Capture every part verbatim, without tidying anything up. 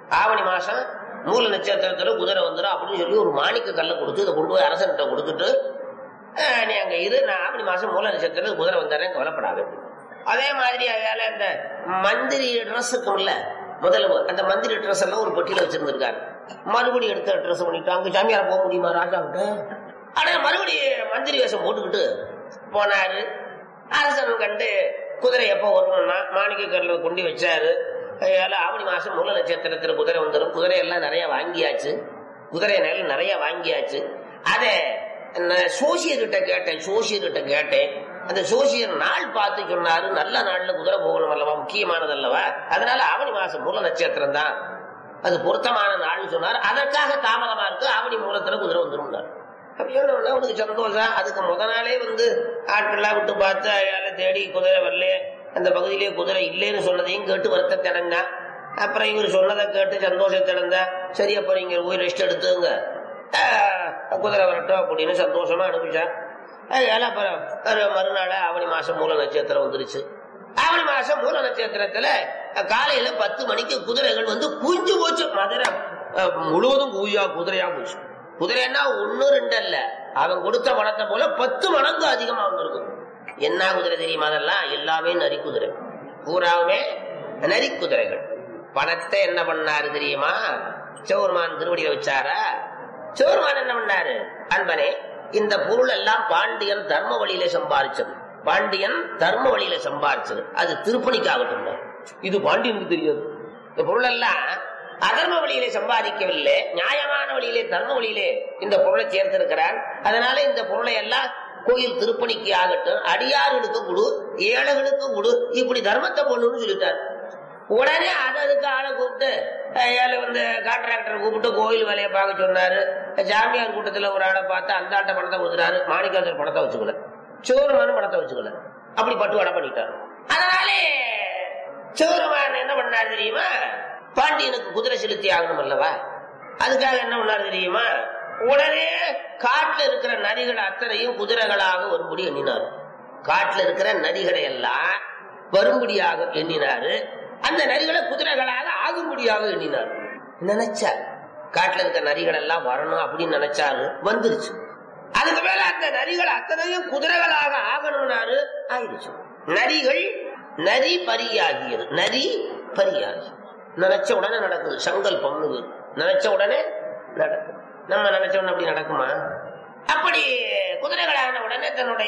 ஆவணி மாசம் மூல நட்சத்திரத்துல குதிரை வந்துடும் அப்படின்னு சொல்லி ஒரு மாணிக்க கல்லை கொடுத்து இதை கொண்டு போய் அரசன்கிட்ட கொடுத்துட்டு நீ அங்க இரு, நான் ஆவணி மாசம் மூல நட்சத்திரத்துல குதிரை வந்துடுறேன், கவலைப்படாது. அதே மாதிரி வேலை இந்த மந்திரி ட்ரெஸ் இருக்கும்ல, முதல்ல அந்த மந்திரி ட்ரெஸ் எல்லாம் ஒரு பெட்டியில வச்சிருந்திருக்காரு. மறுபடியும் எடுத்து ட்ரெஸ் பண்ணிட்டு அங்க சாமியார போக முடியுமா ராஜா கிட்ட? ஆனா மறுபடியும் மந்திரி வேஷம் போட்டுக்கிட்டு போனாரு. அரசன் கண்டு குதிரை எப்ப வரணும்னா மாணிக்க கல்ல கொண்டு வச்சாரு. ஆவணி மாசம் மூல நட்சத்திரத்துல குதிரை வந்துடும். குதிரை எல்லாம் நிறைய வாங்கியாச்சு, குதிரை நெல் நிறைய வாங்கியாச்சு. அத சோசியர்கிட்ட கேட்டேன் சோசியர்கிட்ட கேட்டேன் அந்த சோசியர் நாள் பார்த்து சொன்னாரு, நல்ல நாள்ல குதிரை போகணும் அல்லவா, முக்கியமானது அல்லவா, அதனால ஆவணி மாசம் மூல நட்சத்திரம் தான் அது பொருத்தமான நாள்னு சொன்னார். அதற்காக தாமதமா இருக்கு, ஆவணி மூலத்துல குதிரை வந்துடும். அப்படின்னு அவனுக்கு சந்தோஷம். அதுக்கு முத நாளே வந்து ஆட்கள்லாம் விட்டு பார்த்து அயால தேடி குதிரை வரல, அந்த பகுதியிலே குதிரை இல்லைன்னு சொன்னதையும் கேட்டு வருத்தத்திடங்க. அப்புறம் இவர் சொன்னதை கேட்டு சந்தோஷத்திடங்க. சரி அப்ப நீங்க போய் ரெஸ்ட் எடுத்துங்க, குதிரை வரட்டும் அப்படின்னு சந்தோஷமா அனுப்பிச்சான். அதனால அப்புறம் மறுநாள் ஆவணி மாசம் மூல நட்சத்திரம் வந்துருச்சு. ஆவணி மாசம் மூல நட்சத்திரத்துல காலையில பத்து மணிக்கு குதிரைகள் வந்து குஞ்சு போச்சு. மதுரை முழுவதும் கூயா குதிரையா போச்சு. குதிரைன்னா ஒன்னு ரெண்டு அல்ல, அவன் கொடுத்த பணத்தை போல பத்து மடங்கு அதிகமா வந்திருக்கு. என்ன குதிரை தெரியுமா? அதெல்லாம் எல்லாமே நரி குதிரை, பூராவுமே நரி குதிரைகள். பணத்தை என்ன பண்ணாரு தெரியுமா? சிவபெருமான் திருவடியை வச்சாரா? சிவபெருமான் என்ன பண்ணாரு? அன்பனே, இந்த பொருள் எல்லாம் பாண்டியன் தர்ம வழியில சம்பாதிச்சது, பாண்டியன் தர்ம வழியில சம்பாதிச்சது, அது திருப்பணிக்காகட்டும். இது பாண்டியனுக்கு தெரியாது. இந்த பொருள் எல்லாம் அதர்ம வழியிலே சம்பாதிக்கவில்லை, நியாயமான வழியிலே தர்ம வழியிலே இந்த பொருளை சேர்த்திருக்கிறார். அதனால இந்த பொருளை எல்லாம் கோயில் திருப்பணிக்கு ஆகட்டும், அடியார்களுக்கு கொடு, ஏழைகளுக்கு கொடு, இப்படி தர்மத்தை பண்ணுன்னு சொல்லிட்டார். உடனே அது அதுக்கு ஆளை கூப்பிட்டு ஏழை வந்து கான்ட்ராக்டரை கூப்பிட்டு கோயில் வேலையை பார்க்க சொன்னாரு. ஜாமியார் கூட்டத்துல ஒரு ஆளை பார்த்து அந்த ஆட்ட பணத்தை கொடுத்துட்டாரு. மாணிக்காசர் பணத்தை வச்சுக்கல, சிவபெருமான பணத்தை வச்சுக்கல, அப்படி பட்டுவாடை பண்ணிட்டாரு. அதனாலே சிவபெருமான் என்ன பண்ணாரு தெரியுமா? பாண்டியனுக்கு குதிரை செலுத்தி ஆகணும் அல்லவா, அதுக்காக என்ன பண்ணாரு தெரியுமா? உடனே காட்டுல இருக்கிற நதிகள் அத்தனையும் குதிரைகளாக வரும்படி எண்ணினார். காட்டுல இருக்கிற நதிகளை எல்லாம் வரும்படியாக எண்ணினாரு. அந்த நதிகளை குதிரைகளாக ஆகும்படியாக எண்ணினார். நினைச்சார் காட்டுல இருக்கிற நதிகள் எல்லாம் வரணும் அப்படின்னு நினைச்சாரு, வந்துருச்சு. அதுக்கு மேல அந்த நதிகள் அத்தனையும் குதிரைகளாக ஆகணும்னாரு, ஆயிடுச்சு. நதிகள் நரி பரியாகியது, நரி பரியாகி நினைச்ச உடனே நடக்குது. சங்கல்பம் நினைச்ச உடனே நடக்குது. நம்ம நினைச்ச உடனே அப்படி நடக்குமா? அப்படி குதிரைகளான உடனே தன்னுடைய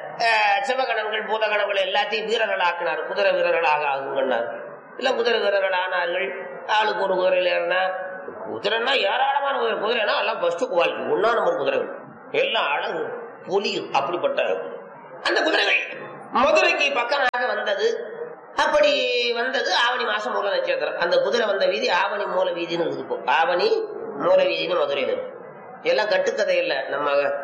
சிவகணங்கள் பூதகணங்கள் எல்லாத்தையும் வீரர்கள் ஆக்கினார். குதிரை வீரர்களாக ஆகுங்கன்னார். இல்ல குதிரை வீரர்கள் ஆனார்கள். ஆளுக்கு ஒரு குதிரையில ஏறினா, குதிரைன்னா ஏராளமான குதிரை, குதிரைனா எல்லாம் ஃபர்ஸ்ட் குவாலிட்டி, ஒன்னா நம்பர் குதிரைகள், எல்லாம் அழகு பொலியும். அப்படிப்பட்ட அந்த குதிரைகள் மதுரைக்கு பக்கமாக வந்தது. அப்படி வந்தது ஆவணி மாசம் மூல நட்சத்திரம். அந்த குதிரை வந்த வீதி ஆவணி மூல வீதின்னு இருக்கும். ஆவணி மூல வீதினு மதுரையில் இருக்கும். எல்லாம் கட்டுக்கதை இல்லை, நம்ம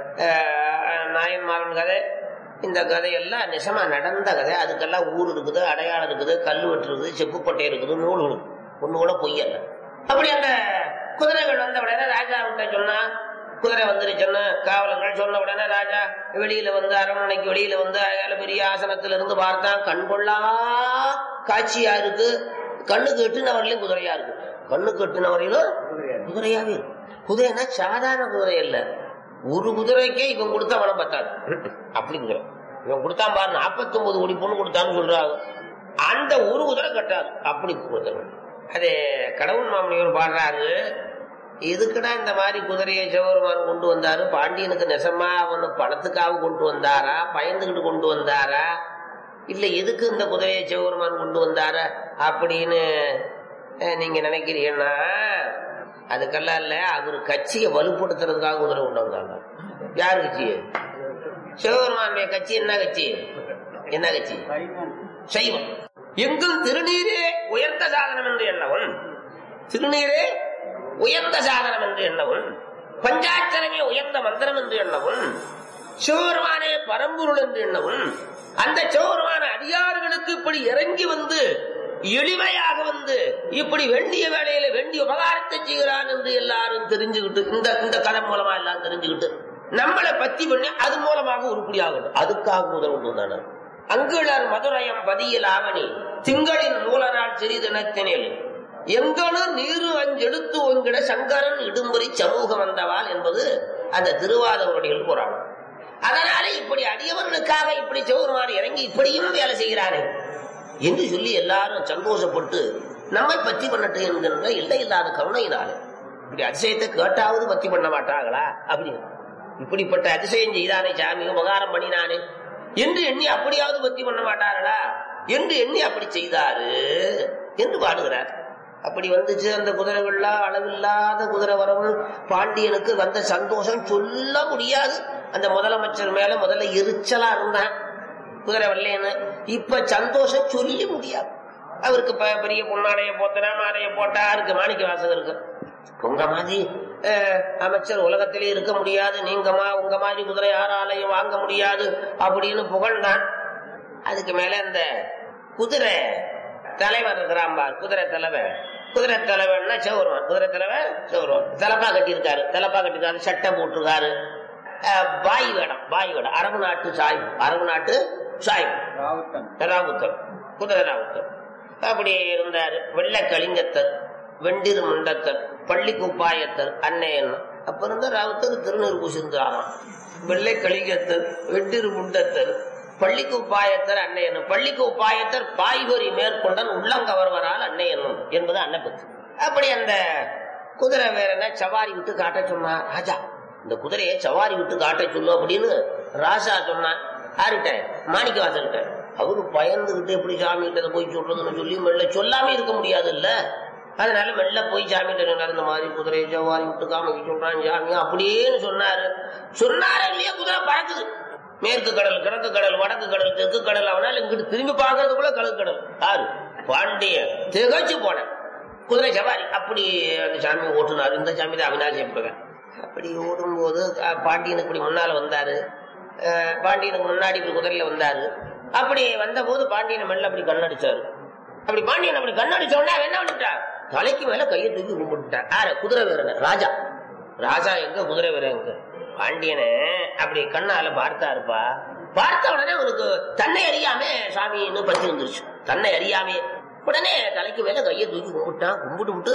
நாயன்மாரன் கதை. இந்த கதையெல்லாம் நிஜமா நடந்த கதை. அதுக்கெல்லாம் ஊர் இருக்குது, அடையாளம் இருக்குது, கல்வெட்டு இருக்குது, செப்புப்பட்டை இருக்குது, நூல் இருக்குது, ஒண்ணு கூட பொய்யல்ல. அப்படி அந்த குதிரைகள் வந்த உடனே ராஜா கிட்ட சொன்னா, குதிரை வந்துருச்சுன்னு காவலர்கள் சொன்ன உடனே ராஜா வெளியில வந்து அரண்மனைக்கு வெளியில வந்து அயால பெரிய ஆசனத்துல இருந்து பார்த்தா கண்கொள்ளா காட்சியா இருக்கு. கண்ணுக்கு எட்டுனவரையிலும் குதிரையா இருக்கு, கண்ணுக்கு எட்டுனவரையிலும் குதிரையாவே இருக்கு. குதிரைனா சாதாரண குதிரை இல்ல, ஒரு குதிரைக்கே இவன் கொடுத்தா பணம் பத்தாது. அப்படி குதிரை இவன் கொடுத்தான் பாரு, நாற்பத்தி ஒன்பது கோடி பொண்ணு கொடுத்தான்னு சொல்றாங்க. அந்த ஒரு குதிரை கட்டாது, அப்படி குதிரை. அது கடவுள் மாமனியவர் பாடுறாரு, எதுக்குடா இந்த மாதிரி குதிரையை சிவபெருமான் கொண்டு வந்தாரு? பாண்டியனுக்கு நெசமா அவனு பணத்துக்காக கொண்டு வந்தாரா, பயந்துகிட்டு கொண்டு வந்தாரா, இல்ல எதுக்கு இந்த குதிரையை சிவபெருமான் கொண்டு வந்தாரா அப்படின்னு நீங்க நினைக்கிறீங்கன்னா அதுக்கெல்லாம் இல்ல. அவரு கட்சியை வலுப்படுத்துறதுக்காக குதிரை கொண்டு வந்தாங்க. யார் கட்சி? சிவபெருமானுடைய கட்சி. என்ன கட்சி? என்ன கட்சி? சைவம். எங்கும் திருநீரே உயர்ந்த சாதனம் என்று எண்ணவும், திருநீரே உயர்ந்த சாதனம் என்று எண்ணவும், பஞ்சாட்சரமே உயர்ந்த மந்திரம் என்று எண்ணவும், சிவபெருமானே பரம்பொருள் என்று எண்ணவும், அந்த சிவபெருமான அதிகாரிகளுக்கு இப்படி இறங்கி வந்து எளிமையாக வந்து இப்படி வேண்டிய வேலையில வேண்டிய உபகாரத்தை செய்கிறான் என்று எல்லாரும் தெரிஞ்சுக்கிட்டு, இந்த இந்த கதை மூலமா எல்லாம் தெரிஞ்சுக்கிட்டு நம்மளை பத்தி பண்ணி அது மூலமாக உருப்படி ஆகட்டும், அதுக்காக உதவு தானே. அங்குளர் மதுரையம் பதியில் ஆவணி திங்களின் மூலநாள் சிறிதினத்தினில் எங்கனு நீரு அஞ்செடுத்து ஒங்கிட சங்கரன் இடும்புரி சமூகம் வந்தவாள் என்பது அந்த திருவாதவருடைய புராணம். அதனால இப்படி அடியவர்களுக்காக இப்படி சிவபெருமான் இறங்கி இப்படியும் வேலை செய்கிறாரே என்று சொல்லி எல்லாரும் சந்தோஷப்பட்டு நம்மை பத்தி பண்ணட்டு என்கின்ற இல்லை இல்லாத கருணையினால இப்படி அதிசயத்தை கேட்டாவது பத்தி பண்ண மாட்டாங்களா அப்படின்னு இப்படிப்பட்ட அதிசயம் செய்தானே சாமி உபகாரம் பண்ணினானே என்று எண்ணி அப்படியாவது பத்தி பண்ண மாட்டார்களா என்று எண்ணி அப்படி செய்தாரு என்று பாடுகிறார். அப்படி வந்துச்சு அந்த குதிரைகள்லாம் அளவில்லாத குதிரை வரவு பாண்டியனுக்கு வந்த சந்தோஷம் சொல்ல முடியாது. அந்த முதலமைச்சர் மேல முதல்ல எரிச்சலா இருந்தான் குதிரை வரலன்னு, இப்ப சந்தோஷம் சொல்லி முடியாது. அவருக்கு பெரிய பொன்னாடைய போத்தனா மாடைய போட்டா இருக்கு மாணிக்க வாசகருக்கு. உங்க மாதிரி அமைச்சர் உலகத்திலே இருக்க முடியாது, நீங்கம்மா உங்க மாதிரி குதிரை யாராலையும் வாங்க முடியாது அப்படின்னு புகழ்ந்தான். அதுக்கு மேல இந்த குதிரை தலைவர் இருக்கிறாம்பார், குதிரை தலைவர் குதிரை தலைவர்னா சிவபெருமான். குதிரை தலைவர் சிவபெருமான் தலப்பா கட்டியிருக்காரு, தலப்பா கட்டிருக்காரு, சட்டை போட்டிருக்காரு, பாய் வேடம் பாய் வேடம் அரபு நாட்டு சாய்வு அரபு நாட்டு சாய்வு ராவுத்தர் குதிரை ராவுத்தர் அப்படி இருந்தாரு. வெள்ளை கலிங்கத்தர், வெண்டிரு முண்டத்தர், பள்ளி குப்பாயத்தர் அன்னையன். அப்ப இருந்த ராவுத்தர் திருநீர் பூசிருந்தாராம். வெள்ளை கலிங்கத்தர், வெண்டிரு முண்டத்தர், பள்ளிக்கு உப்பாயத்தர் அன்னையனும். பள்ளிக்கு உப்பாயத்தர் பாய்வரி மேற்கொண்டன் உள்ளங்கவர்வரால் அன்னையனும் என்பது அன்னப்பத்து. அப்படி அந்த குதிரை வேற என்ன சவாரி விட்டு காட்ட சொன்னார் ராஜா. இந்த குதிரையை சவாரி விட்டு காட்ட சொல்லும் அப்படின்னு ராஜா சொன்னான். யாருகிட்ட? மாணிக்க வாசகிட்ட. அவரு பயந்துகிட்டு எப்படி சாமி கிட்ட போய் சொல்றதுன்னு சொல்லி மெல்ல சொல்லாம இருக்க முடியாது இல்ல. அதனால மெல்ல போய் சாமி கிட்ட இந்த மாதிரி குதிரையை சவாரி விட்டு காமிக்க சொல்றான் சாமி அப்படின்னு சொன்னாரு. சொன்னாரு இல்லையா, குதிரை பறக்குது. மேற்கு கடல், கிழக்கு கடல், வடக்கு கடல், தெற்கு கடல். அவனால இங்கிட்டு திரும்பி பார்க்கறதுக்குள்ள கிழக்கு கடல். யாரு? பாண்டிய திகச்சு போன குதிரை சவாரி. அப்படி அந்த சாமி ஓட்டுனாரு. இந்த சாமி தான் அவினாசி எப்படிதான். அப்படி ஓடும்போது பாண்டியனுக்கு இப்படி முன்னால வந்தாரு. பாண்டியனுக்கு முன்னாடி இப்படி குதிரையில வந்தாரு. அப்படி வந்த போது பாண்டியனை மெல்ல அப்படி கண்ணடிச்சாரு. அப்படி பாண்டியன் அப்படி கண்ணடிச்ச உடனே என்ன பண்ணிட்டார்? தலைக்கு மேல கையை தூக்கி கும்பிட்டுட்டார். யார? குதிரை வீரன் ராஜா. ராஜா எங்க, குதிரை வீரன் எங்க? பாண்டியனை அப்படி கண்ணால பார்த்தா இருப்பா. பார்த்த உடனே அவனுக்கு தன்னை அறியாமே சாமின்னு பத்தி வந்துருச்சு. தன்னை அறியாமே உடனே தலைக்கு மேல கையை தூக்கி கும்பிட்டான். கும்பிட்டு விட்டு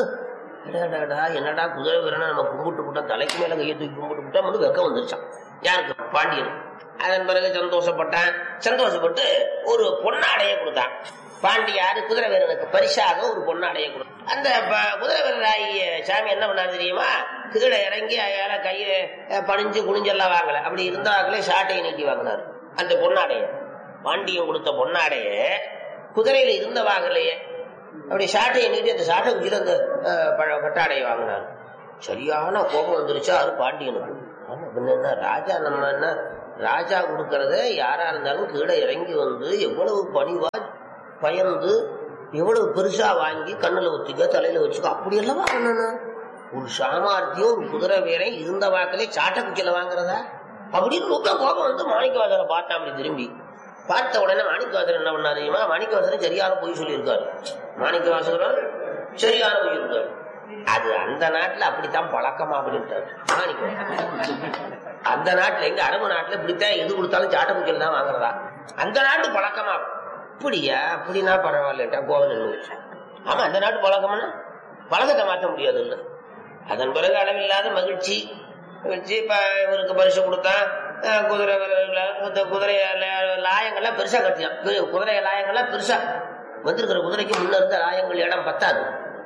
என்னடா குதிரை வீரனை நம்ம கும்பிட்டு விட்டோம், தலைக்கு மேல கையை தூக்கி கும்பிட்டு விட்டா மட்டும் வெக்கம் வந்துருச்சான். யாருக்கு? பாண்டியன். அதன் பிறகு சந்தோஷப்பட்டான். சந்தோஷப்பட்டு ஒரு பொன்னாடையை கொடுத்தான். பாண்டியாரு குதிரை வீரனுக்கு பரிசாக ஒரு பொன்னாடையை கொடுத்தான். அந்த குதிரை வீரராகிய சாமி என்ன பண்ணாரு தெரியுமா? கீழே இறங்கி அயால கையை பணிஞ்சு குனிஞ்செல்லாம் வாங்கல. அப்படி இருந்தாங்களே சாட்டையை நீக்கி வாங்கினாரு. அந்த பொன்னாடைய பாண்டியன் கொடுத்த பொன்னாடைய குதிரையில இருந்த வாங்கலையே, அப்படி சாட்டையை நீட்டி அந்த சாட்டை குச்சில அந்த பட்டாடையை வாங்கினாரு. சரியான கோபம் வந்துருச்சா அது பாண்டியனுக்கு. என்ன ராஜா, நம்ம என்ன ராஜா கொடுக்கறத யாரா இருந்தாலும் கீழே இறங்கி வந்து எவ்வளவு பணிவா பயந்து எவ்வளவு பெருசா வாங்கி கண்ணுல வச்சுக்க தலையில வச்சுக்க அப்படியெல்லாம் வாங்கணும். ஒரு சாமார்த்தியம் ஒரு குதிரை வேற இருந்த வாக்கிலே சாட்டை குச்சில வாங்குறதா அப்படின்னு ரொம்ப கோபம் வந்து மாணிக்கவாசரை பார்த்தா. அப்படி திரும்பி பார்த்த உடனே மாணிக்கவாசர் என்ன பண்ணாரு தெரியுமா? மாணிக்கவாசர் சரியான பொய் சொல்லியிருக்காரு. மாணிக்கவாசகர் சரியான பொய் இருக்காரு. அது அந்த நாட்டுல அப்படித்தான் பழக்கமா அப்படின்ட்டாரு மாணிக்கவாசர். அந்த நாட்டுல எங்க அரபு நாட்டுல இப்படித்தான் எது கொடுத்தாலும் சாட்டை குச்சில தான் வாங்குறதா அந்த நாட்டு பழக்கமா. அப்படியா? அப்படின்னா பரவாயில்லட்டா கோவம் நின்று. ஆமா, அந்த நாட்டு பழக்கம்னா பழக்கத்தை மாற்ற முடியாது இல்ல. அதன் பிறகு அளவில்லாத மகிழ்ச்சி மகிழ்ச்சி. இப்ப இவருக்கு பரிசு கொடுத்தா குதிரை குதிரை லாயங்கள்லாம் பெருசா கட்டியான். குதிரை லாயங்கள்லாம் பெருசா வந்திருக்கிற குதிரைக்கு முன்ன இருந்த லாயங்கள் இடம் பத்தாது.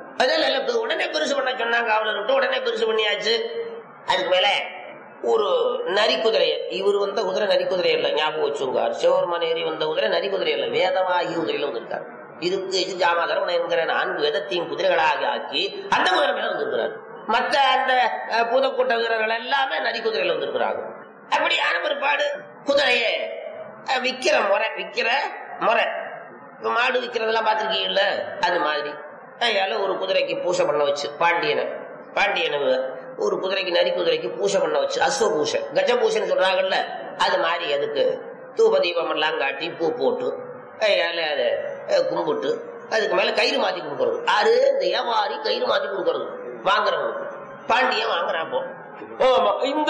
அதனால உடனே பெருசு பண்ண சொன்னாங்க. அவளை விட்டு உடனே பெருசு பண்ணியாச்சு. அதுக்கு மேல ஒரு நரி குதிரைய, இவர் வந்த குதிரை நரி குதிரை இல்ல, ஞாபகம் வச்சுங்க. சிவபெருமான் ஏறி வந்த குதிரை நரி குதிரை இல்ல, வேதமாகி குதிரையில வந்திருக்காரு. இதுக்கு இது ஜாமாதரம் என்கிற நான்கு வேதத்தையும் குதிரைகளாக ஆக்கி அந்த குதிரை மேல வந்திருக்கிறார். மற்ற அந்த பூதக்கூட்ட வீரர்கள் எல்லாமே நரி குதிரையில வந்திருக்கிறாங்க. அப்படியான பிற்பாடு குதிரைய விக்கிற முறை விக்கிற முறை இப்ப மாடு விக்கிறதெல்லாம் பார்த்திருக்கீங்கல்ல, அது மாதிரி அதனால ஒரு குதிரைக்கு பூசை பண்ண வச்சு பாண்டியனை பாண்டியனை ஒரு குதிரைக்கு நரி குதிரைக்கு பூசை பண்ண வச்சு அஸ்வ பூசை கஜ பூசைன்னு சொல்றாங்கல்ல, அது மாதிரி அதுக்கு தூப தீபம் எல்லாம் காட்டி பூ போட்டு அதனால அதை கும்பிட்டு அதுக்கு மேல கயிறு மாத்தி கொடுக்கறது. ஆறு இந்த வியாபாரி கயிறு மாத்தி கொடுக்கறது வாங்குறவங்க. பாண்டியன் வாங்குறான். போ ஆமா, இந்த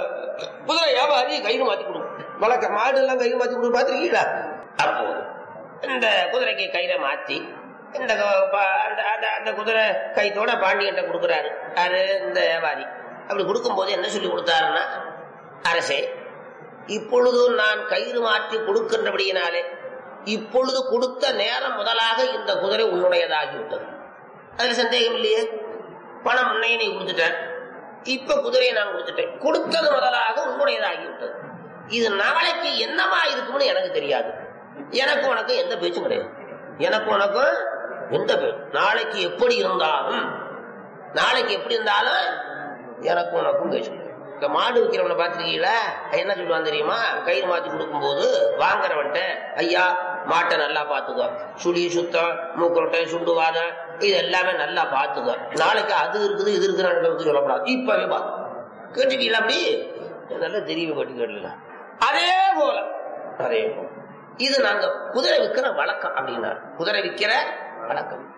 குதிரை வியாபாரி கயிறு மாத்தி கொடுக்கும். வழக்க மாடு எல்லாம் கயிறு மாத்தி கொடுக்க பாத்துருக்கீங்களா? அப்போ இந்த குதிரைக்கு கயிறை மாத்தி இந்த அந்த குதிரை கைத்தோட பாண்டியன்ட்ட கொடுக்குறாரு. யாரு? இந்த வியாபாரி. அப்படி கொடுக்கும் போது என்ன சொல்லி கொடுத்தாருன்னா, அரசே, இப்பொழுது நான் கயிறு மாற்றி கொடுக்கின்றபடியினாலே இப்பொழுது கொடுத்த நேரம் முதலாக இந்த குதிரை உன்னுடையதாகிவிட்டது. அதுல சந்தேகம் இல்லையே. பணம் முன்னையே நீ கொடுத்துட்ட, இப்ப குதிரையை நான் கொடுத்துட்டேன். கொடுத்தது முதலாக உன்னுடையதாகிவிட்டது. இது நாளைக்கு என்னமா இருக்கும்னு எனக்கு தெரியாது. எனக்கு உனக்கு எந்த பேச்சும் கிடையாது. எனக்கு உனக்கு எந்த பேச்சு, நாளைக்கு எப்படி இருந்தாலும் நாளைக்கு எப்படி இருந்தாலும் எனக்கு உனக்கும் பேச்சு. இந்த மாடு விற்கிறவனை பார்த்துருக்கீங்களா? என்ன சொல்லுவான் தெரியுமா? கயிறு மாத்தி கொடுக்கும் போது வாங்குறவன்ட்ட, ஐயா மாட்டை நல்லா பாத்துக்க, சுழி சுத்தம் மூக்கொட்டை சுண்டுவாதம் இது எல்லாமே நல்லா பாத்துக்க, நாளைக்கு அது இருக்குது இது இருக்குன்னு சொல்லக்கூடாது, இப்பவே பார்த்து கேட்டுக்கீங்களா? அப்படி நல்லா தெரியும் கேட்டு கேட்டுல. அதே போல அதே போல இது நாங்க குதிரை விற்கிற வழக்கம் அப்படின்னா, குதிரை விற்கிற வழக்கம்.